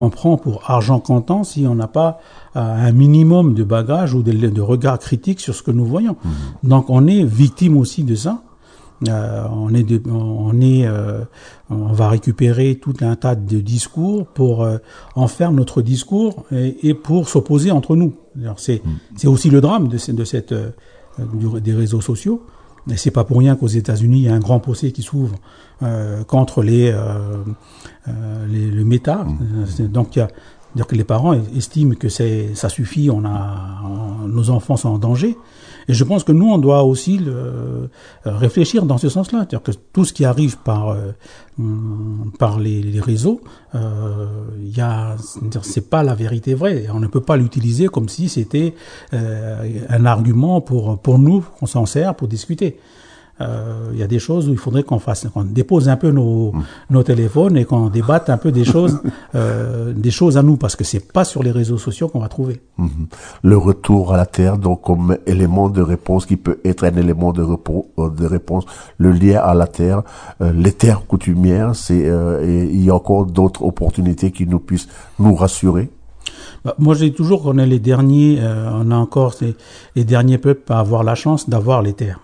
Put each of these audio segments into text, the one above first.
on prend pour argent comptant si on n'a pas un minimum de bagage ou de regard critique sur ce que nous voyons. Donc on est victime aussi de ça. On va récupérer tout un tas de discours pour en faire notre discours et pour s'opposer entre nous. Alors c'est aussi le drame des réseaux sociaux. Et c'est pas pour rien qu'aux États-Unis il y a un grand procès qui s'ouvre contre le méta. Donc dire que les parents estiment que ça suffit, nos enfants sont en danger. Et je pense que nous, on doit aussi réfléchir dans ce sens-là. C'est-à-dire que tout ce qui arrive par les réseaux, c'est pas la vérité vraie. On ne peut pas l'utiliser comme si c'était un argument pour nous, qu'on s'en sert pour discuter. Il y a des choses où il faudrait qu'on dépose un peu nos téléphones et qu'on débatte un peu des choses à nous, parce que c'est pas sur les réseaux sociaux qu'on va trouver. Le retour à la terre, donc comme élément de réponse qui peut être un élément de réponse, le lien à la terre, les terres coutumières, et il y a encore d'autres opportunités qui nous puissent nous rassurer. Moi, je dis toujours qu'on est les derniers, on a encore les derniers peuples à avoir la chance d'avoir les terres.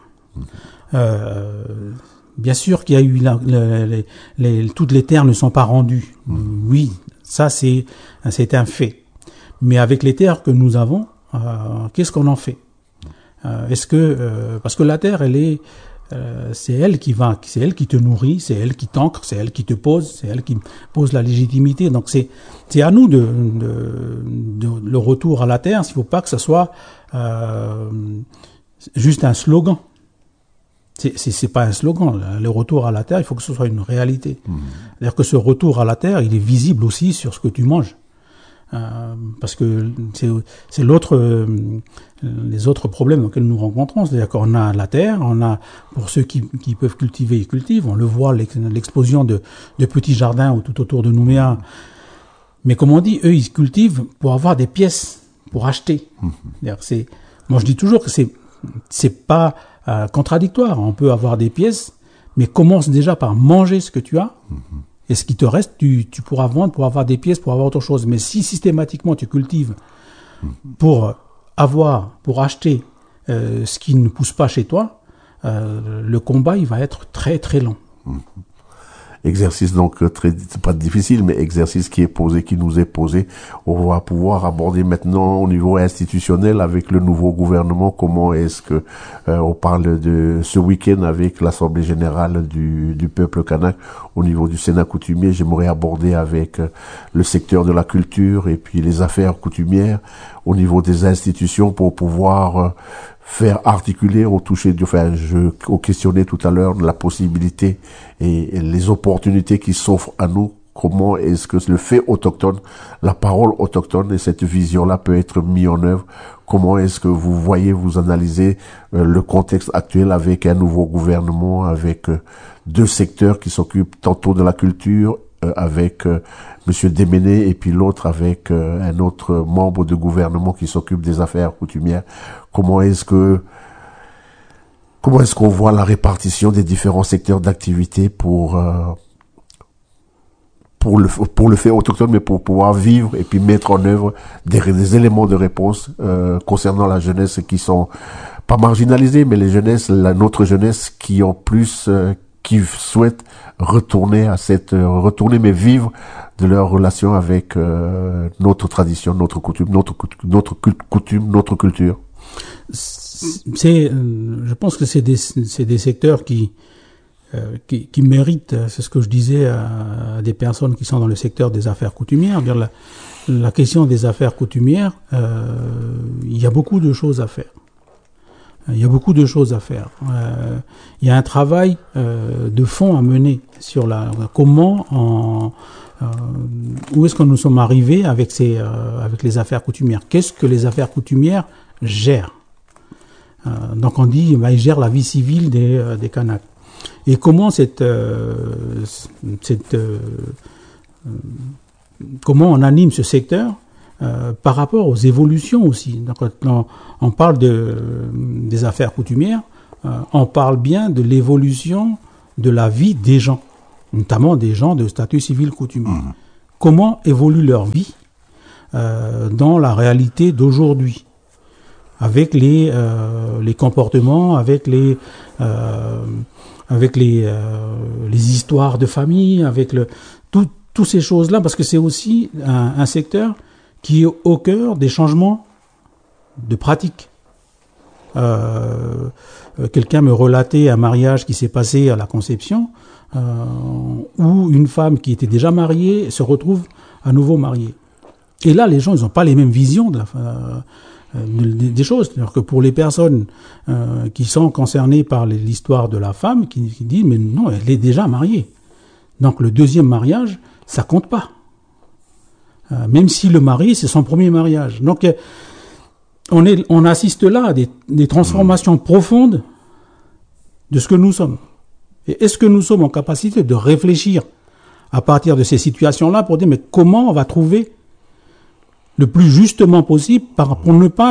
Bien sûr qu'il y a eu toutes les terres ne sont pas rendues. Oui, ça c'est un fait. Mais avec les terres que nous avons, qu'est-ce qu'on en fait? Parce que la terre, c'est elle qui te nourrit, c'est elle qui t'ancre, c'est elle qui te pose, c'est elle qui pose la légitimité. Donc c'est à nous de le retour à la terre. Il ne faut pas que ce soit juste un slogan. C'est pas un slogan. Le retour à la terre, il faut que ce soit une réalité. C'est-à-dire que ce retour à la terre, il est visible aussi sur ce que tu manges. Parce que c'est les autres problèmes auxquels nous rencontrons. C'est-à-dire qu'on a la terre, on a, pour ceux qui peuvent cultiver, ils cultivent. On le voit, l'explosion de petits jardins tout autour de Nouméa. Mais comme on dit, eux, ils cultivent pour avoir des pièces, pour acheter. Moi, je dis toujours que c'est pas contradictoire. On peut avoir des pièces, mais commence déjà par manger ce que tu as. Et ce qui te reste, tu pourras vendre pour avoir des pièces, pour avoir autre chose. Mais si systématiquement tu cultives pour acheter ce qui ne pousse pas chez toi, le combat, il va être très très long. Exercice donc pas difficile, mais exercice qui nous est posé. On va pouvoir aborder maintenant au niveau institutionnel avec le nouveau gouvernement. Comment est-ce que on parle de ce week-end avec l'Assemblée générale du peuple kanak au niveau du Sénat coutumier. J'aimerais aborder avec le secteur de la culture et puis les affaires coutumières au niveau des institutions pour pouvoir faire articuler au questionner tout à l'heure la possibilité et les opportunités qui s'offrent à nous. Comment est-ce que le fait autochtone, la parole autochtone et cette vision-là peut être mis en œuvre? Comment est-ce que vous analysez le contexte actuel avec un nouveau gouvernement, avec deux secteurs qui s'occupent tantôt de la culture, avec Monsieur Déméné et puis l'autre avec un autre membre de gouvernement qui s'occupe des affaires coutumières. Comment est-ce qu'on voit la répartition des différents secteurs d'activité pour le fait autochtone, mais pour pouvoir vivre et puis mettre en œuvre des éléments de réponse concernant la jeunesse qui sont pas marginalisés, mais notre jeunesse qui ont plus qui souhaitent retourner mais vivre de leur relation avec notre tradition, notre coutume, notre culture. Je pense que c'est des secteurs qui méritent, c'est ce que je disais à des personnes qui sont dans le secteur des affaires coutumières. La question des affaires coutumières, il y a beaucoup de choses à faire. Il y a beaucoup de choses à faire. Il y a un travail de fond à mener sur comment où est-ce que nous sommes arrivés avec les affaires coutumières. Qu'est-ce que les affaires coutumières gèrent? Donc on dit, ils gèrent la vie civile des Kanaks. Et comment comment on anime ce secteur par rapport aux évolutions aussi. Donc, quand on parle des affaires coutumières, on parle bien de l'évolution de la vie des gens, notamment des gens de statut civil coutumier. comment évolue leur vie dans la réalité d'aujourd'hui, avec les comportements, avec les histoires de famille, avec toutes ces choses-là, parce que c'est aussi un secteur qui est au cœur des changements de pratiques. Quelqu'un me relatait un mariage qui s'est passé à la conception, où une femme qui était déjà mariée se retrouve à nouveau mariée. Et là, les gens, ils n'ont pas les mêmes visions des choses. C'est-à-dire que pour les personnes qui sont concernées par l'histoire de la femme, qui disent, mais non, elle est déjà mariée. Donc le deuxième mariage, ça compte pas. Même si le mari, c'est son premier mariage. Donc on assiste là à des transformations profondes de ce que nous sommes. Et est-ce que nous sommes en capacité de réfléchir à partir de ces situations-là pour dire, mais comment on va trouver le plus justement possible pour ne pas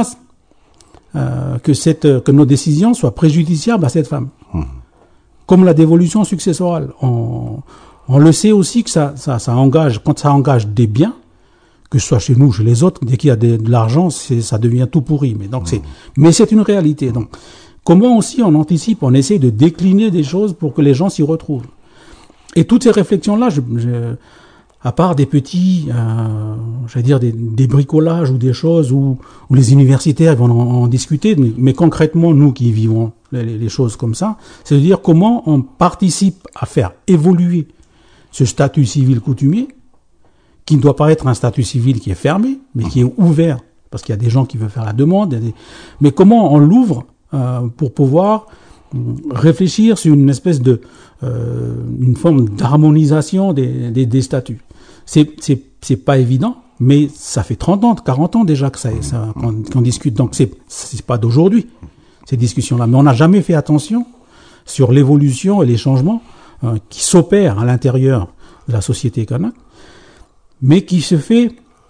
que nos décisions soient préjudiciables à cette femme. Comme la dévolution successorale. On le sait aussi que ça engage, quand ça engage des biens, que ce soit chez nous, chez les autres, dès qu'il y a de l'argent, ça devient tout pourri. Mais c'est une réalité. Donc, comment aussi on anticipe, on essaie de décliner des choses pour que les gens s'y retrouvent. Et toutes ces réflexions-là, à part des petits, des bricolages ou des choses où les universitaires vont en discuter, mais concrètement, nous qui vivons les choses comme ça, c'est de dire comment on participe à faire évoluer ce statut civil coutumier, qui ne doit pas être un statut civil qui est fermé, mais qui est ouvert, parce qu'il y a des gens qui veulent faire la demande, mais comment on l'ouvre pour pouvoir réfléchir sur une espèce une forme d'harmonisation des statuts. C'est pas évident, mais ça fait 30 ans, 40 ans déjà qu'on discute. Donc c'est pas d'aujourd'hui, ces discussions-là. Mais on n'a jamais fait attention sur l'évolution et les changements qui s'opèrent à l'intérieur de la société kanak, mais qui se fait,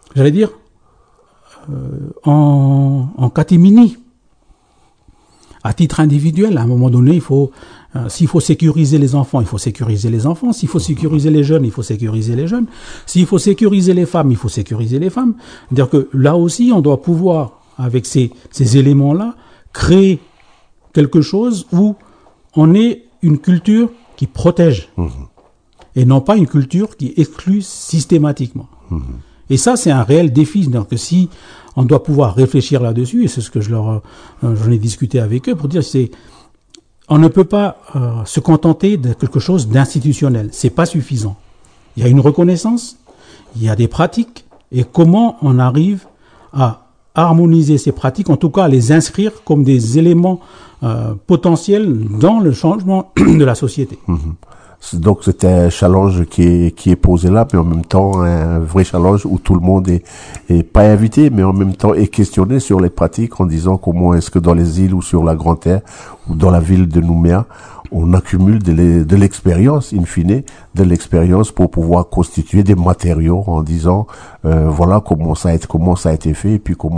en catimini. À titre individuel, à un moment donné, s'il faut sécuriser les enfants, il faut sécuriser les enfants. S'il faut sécuriser les jeunes, il faut sécuriser les jeunes. S'il faut sécuriser les femmes, il faut sécuriser les femmes. C'est-à-dire que là aussi, on doit pouvoir, avec ces éléments-là, créer quelque chose où on ait une culture qui protège. Et non pas une culture qui exclut systématiquement. Et ça, c'est un réel défi. Donc, si on doit pouvoir réfléchir là-dessus, et c'est ce que j'en ai discuté avec eux, pour dire, on ne peut pas se contenter de quelque chose d'institutionnel. C'est pas suffisant. Il y a une reconnaissance, il y a des pratiques, et comment on arrive à harmoniser ces pratiques, en tout cas à les inscrire comme des éléments potentiels dans le changement de la société. Donc c'est un challenge qui est posé là, mais en même temps un vrai challenge où tout le monde est pas invité, mais en même temps est questionné sur les pratiques en disant comment est-ce que dans les îles ou sur la Grande Terre ou dans la ville de Nouméa, on accumule de l'expérience, in fine, de l'expérience pour pouvoir constituer des matériaux en disant voilà comment ça a été fait et puis comment